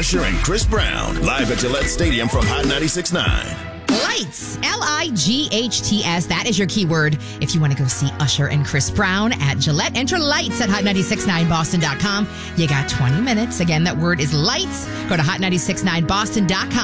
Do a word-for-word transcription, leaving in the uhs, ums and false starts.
Usher and Chris Brown, live at Gillette Stadium from Hot ninety-six point nine. Lights, L I G H T S. That is your keyword if you want to go see Usher and Chris Brown at Gillette. Enter lights at hot nine six nine boston dot com. You got twenty minutes. Again, that word is lights. Go to hot nine six nine boston dot com.